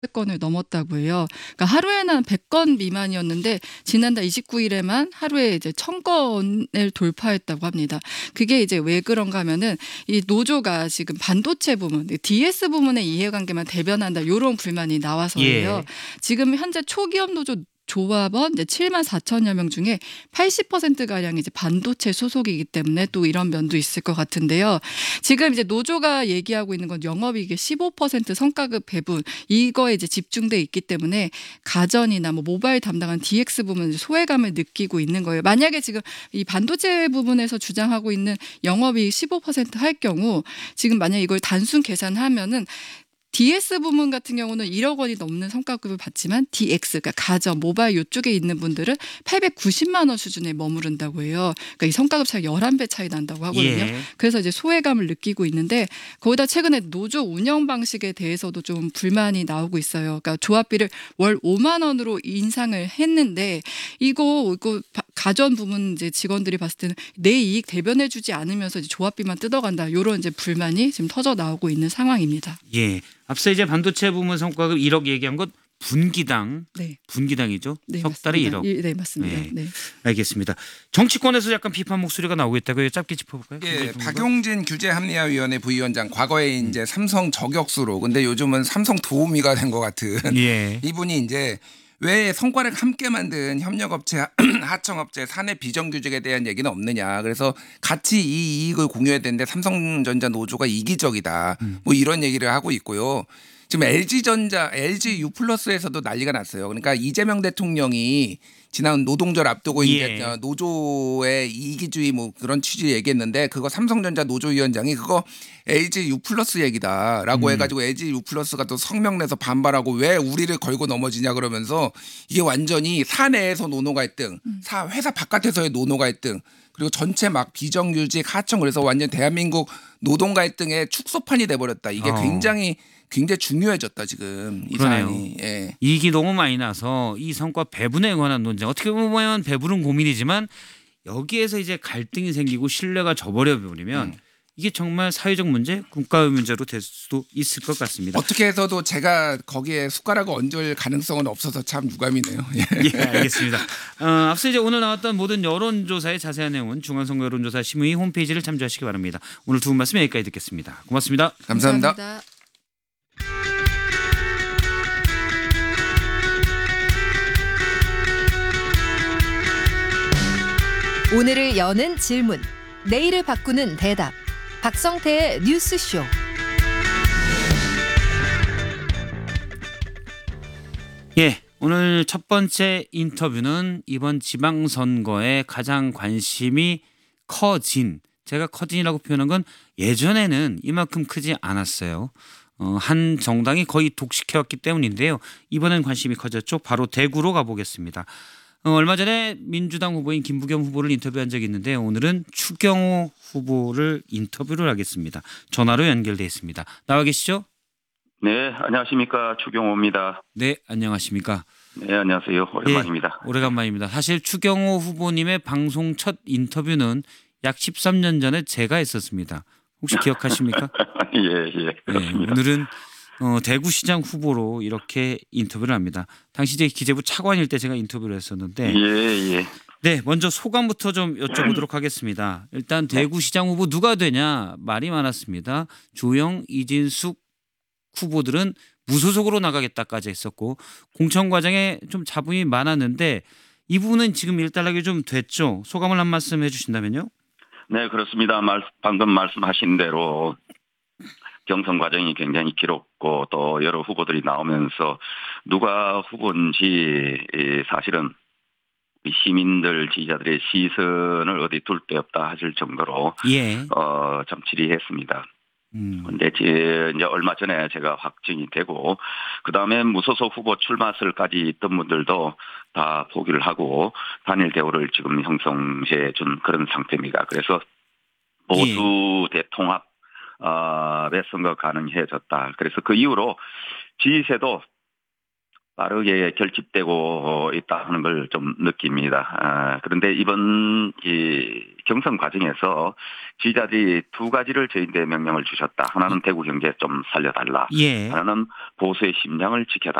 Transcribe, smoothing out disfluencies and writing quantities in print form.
건을 넘었다고 해요. 그러니까 하루에는 한 100건 미만이었는데 지난달 29일에만 하루에 이제 1000건을 돌파했다고 합니다. 그게 이제 왜 그런가 하면은 이 노조가 지금 반도체 부문, DS 부문의 이해관계만 대변한다 요런 불만이 나와서예요. 예. 지금 현재 초기업 노조 조합원 이제 7만 4천여 명 중에 80%가량이 이제 반도체 소속이기 때문에 또 이런 면도 있을 것 같은데요. 지금 이제 노조가 얘기하고 있는 건 영업이익의 15% 성과급 배분 이거에 이제 집중돼 있기 때문에 가전이나 뭐 모바일 담당한 DX 부분 소외감을 느끼고 있는 거예요. 만약에 지금 이 반도체 부분에서 주장하고 있는 영업이익 15%할 경우 지금 만약 이걸 단순 계산하면은 DS 부문 같은 경우는 1억 원이 넘는 성과급을 받지만 DX, 그러니까 가전, 모바일 이쪽에 있는 분들은 890만 원 수준에 머무른다고 해요. 그러니까 이 성과급 차이 11배 차이 난다고 하거든요. 예. 그래서 이제 소외감을 느끼고 있는데 거기다 최근에 노조 운영 방식에 대해서도 좀 불만이 나오고 있어요. 그러니까 조합비를 월 5만 원으로 인상을 했는데 이거 가전 부문 이제 직원들이 봤을 때는 내 이익 대변해주지 않으면서 이제 조합비만 뜯어간다. 이런 이제 불만이 지금 터져 나오고 있는 상황입니다. 예. 앞서 이제 반도체 부문 성과급 1억 얘기한 것 분기당, 네. 분기당이죠. 네, 석 달에 맞습니다. 1억. 네, 맞습니다. 네. 네. 알겠습니다. 정치권에서 약간 비판 목소리가 나오고 있다고요. 짧게 짚어볼까요? 예, 박용진 규제합리화위원회 부위원장 과거에 이제 삼성 저격수로 근데 요즘은 삼성 도우미가 된 것 같은 예. 이분이 이제 왜 성과를 함께 만든 협력업체 하청업체 사내 비정규직에 대한 얘기는 없느냐. 그래서 같이 이 이익을 공유해야 되는데 삼성전자 노조가 이기적이다. 뭐 이런 얘기를 하고 있고요. 지금 LG U+에서도 난리가 났어요. 그러니까 이재명 대통령이 지난 노동절 앞두고 이제 노조의 이기주의 뭐 그런 취지 얘기했는데 그거 삼성전자 노조위원장이 그거 LG U+ 얘기다라고 해가지고 LG U+가 또 성명 내서 반발하고 왜 우리를 걸고 넘어지냐 그러면서 이게 완전히 사내에서 노노 갈등, 회사 바깥에서의 노노 갈등 그리고 전체 막 비정규직 하청 그래서 완전 대한민국 노동 갈등의 축소판이 돼버렸다. 이게 굉장히 중요해졌다 지금 이 그러네요. 사안이. 예. 이익이 너무 많이 나서 이 성과 배분에 관한 논쟁 어떻게 보면 배분은 고민이지만 여기에서 이제 갈등이 생기고 신뢰가 저버려 버리면 이게 정말 사회적 문제, 국가의 문제로 될 수도 있을 것 같습니다. 어떻게 해서도 제가 거기에 숟가락을 얹을 가능성은 없어서 참 유감이네요. 예, 알겠습니다. 앞서 이제 오늘 나왔던 모든 여론조사의 자세한 내용은 중앙선거 여론조사 심의 홈페이지를 참조하시기 바랍니다. 오늘 두 분 말씀 여기까지 듣겠습니다. 고맙습니다. 감사합니다. 오늘을 여는 질문, 내일을 바꾸는 대답. 박성태의 뉴스쇼. 예, 오늘 첫 번째 인터뷰는 이번 지방선거에 가장 관심이 제가 커진이라고 표현한 건 예전에는 이만큼 크지 않았어요. 한 정당이 거의 독식해왔기 때문인데요. 이번엔 관심이 커졌죠. 바로 대구로 가보겠습니다. 얼마 전에 민주당 후보인 김부겸 후보를 인터뷰한 적이 있는데 오늘은 추경호 후보를 인터뷰를 하겠습니다. 전화로 연결돼 있습니다. 나와 계시죠? 네, 안녕하십니까. 추경호입니다. 네, 안녕하십니까. 네, 안녕하세요. 오랜만입니다. 예, 오래간만입니다. 사실 추경호 후보님의 방송 첫 인터뷰는 약 13년 전에 제가 했었습니다. 혹시 기억하십니까? 예, 그렇습니다. 네, 오늘은 대구시장 후보로 이렇게 인터뷰를 합니다. 당시 제 기재부 차관일 때 제가 인터뷰를 했었는데 예. 네, 먼저 소감부터 좀 여쭤보도록 하겠습니다. 일단 대구시장 후보 누가 되냐 말이 많았습니다. 조영, 이진숙 후보들은 무소속으로 나가겠다까지 했었고 공천 과정에 좀 잡음이 많았는데 이 부분은 지금 일단락이 좀 됐죠. 소감을 한 말씀 해주신다면요. 네, 그렇습니다. 방금 말씀하신 대로 경선 과정이 굉장히 길었고 또 여러 후보들이 나오면서 누가 후보인지 사실은 시민들 지지자들의 시선을 어디 둘 데 없다 하실 정도로 참 지리했습니다. 근데 이제 얼마 전에 제가 확정이 되고 그다음에 무소속 후보 출마설까지 있던 분들도 다 포기를 하고 단일 대우를 지금 형성해 준 그런 상태입니다. 그래서 모두 대통합 선거 가능해졌다. 그래서 그 이후로 지지세도 빠르게 결집되고 있다 하는 걸 좀 느낍니다. 그런데 이번 이 경선 과정에서 지지자들이 두 가지를 저희한테 명령을 주셨다. 하나는 대구 경제 좀 살려달라. 예. 하나는 보수의 심장을 지켜달라.